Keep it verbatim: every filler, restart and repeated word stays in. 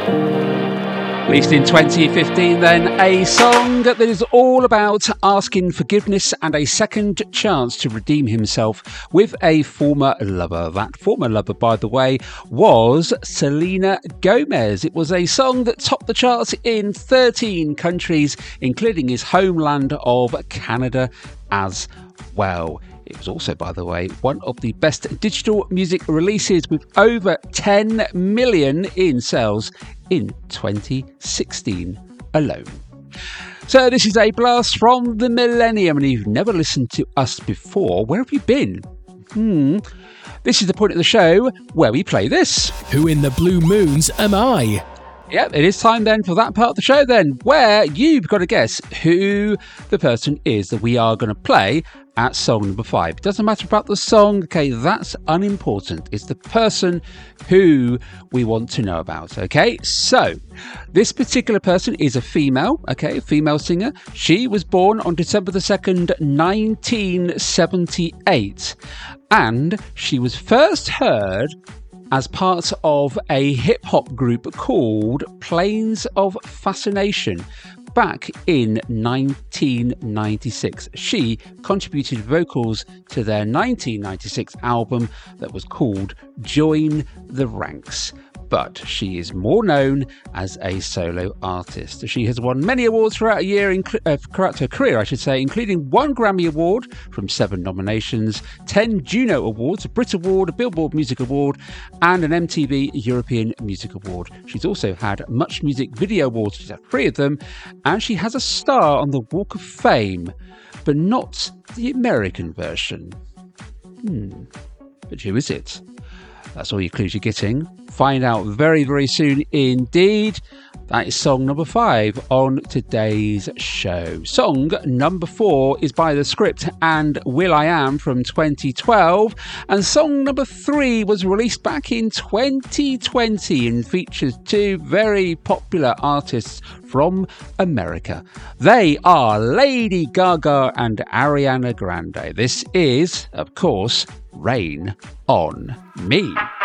Released in twenty fifteen then, a song that is all about asking forgiveness and a second chance to redeem himself with a former lover. That former lover, by the way, was Selena Gomez. It was a song that topped the charts in thirteen countries, including his homeland of Canada as well. It was also, by the way, one of the best digital music releases with over ten million in sales in twenty sixteen alone. So this is a blast from the millennium, and if you've never listened to us before, where have you been? Hmm. This is the point of the show where we play this. Who in the blue moons am I? Yep, it is time then for that part of the show then, where you've got to guess who the person is that we are going to play at song number five. It doesn't matter about the song, okay, that's unimportant. It's the person who we want to know about, okay? So, this particular person is a female, okay, a female singer. She was born on December the second, nineteen seventy-eight, and she was first heard as part of a hip-hop group called Planes of Fascination back in nineteen ninety-six. She contributed vocals to their nineteen ninety-six album that was called Join the Ranks. But she is more known as a solo artist. She has won many awards throughout a year, inc- uh, throughout her career, I should say, including one Grammy Award from seven nominations, ten Juno Awards, a Brit Award, a Billboard Music Award, and an M T V European Music Award. She's also had Much Music Video Awards, she's had three of them, and she has a star on the Walk of Fame, but not the American version. Hmm, but who is it? That's all your clues you're getting. Find out very, very soon indeed. That is song number five on today's show. Song number four is by The Script and will.i.am from twenty twelve. And song number three was released back in twenty twenty and features two very popular artists from America. They are Lady Gaga and Ariana Grande. This is, of course, Rain on Me.